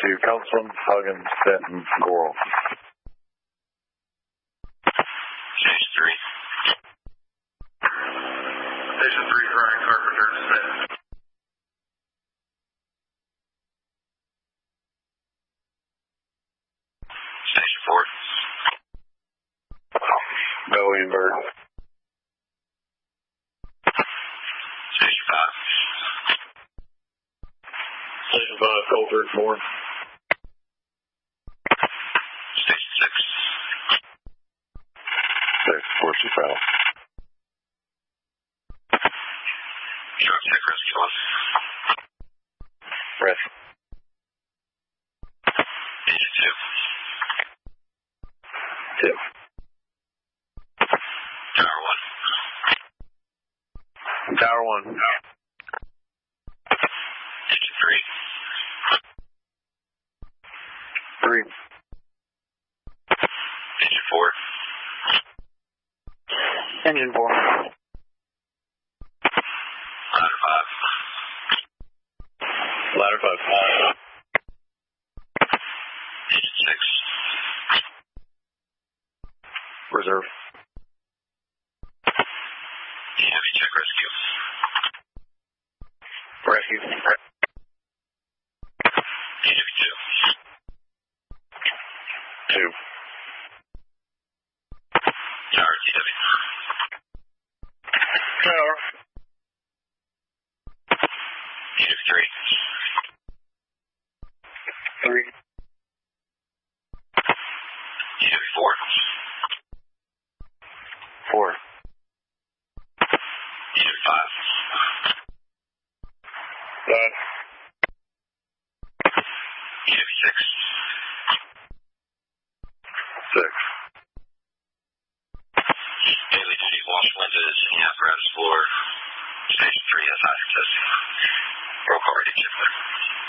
to Counseling, Huggins, Benton, Goral. Station 3. Station 3, Ryan Carpenter, Smith. Station 4. Millienberg. Station 5. Station 5, Colford, 4. Station 6. 6, 4 South. Truck Tech Rescue 1. Rescue. Engine 2. 2. Tower 1. Tower 1. Engine 3. 3. Engine 4. Engine 4. Ladder 5. Ladder 5. Engine 6. Reserve. Heavy Tech Rescue. Rescue. Heavy 2. 2. Tower TW. Tower. Heavy 3. 3. Heavy 4. 4. Heavy 5. 5. Heavy 6. 6. Daily duty wash lenses in the apparatus floor. Station 3 has hydrogen testing. Roll call ready, Chipper.